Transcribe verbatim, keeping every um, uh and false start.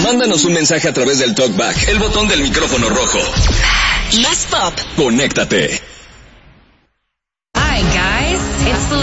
Mándanos un mensaje a través del TalkBack, el botón del micrófono rojo. Más pop. Conéctate. Hi guys, it's the